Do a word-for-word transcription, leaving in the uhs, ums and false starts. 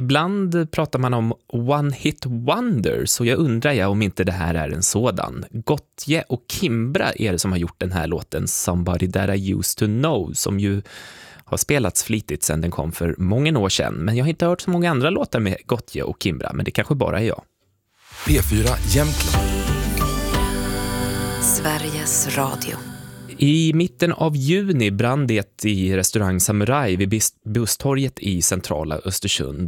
Ibland pratar man om one hit wonder, så jag undrar jag om inte det här är en sådan. Gotye och Kimbra är det som har gjort den här låten Somebody That I Used To Know, som ju har spelats flitigt sedan den kom för många år sedan. Men jag har inte hört så många andra låtar med Gotye och Kimbra, men det kanske bara är jag. P fyra Jämtland. Sveriges Radio. I mitten av juni brann det i restaurang Samurai vid Bustorget i centrala Östersund.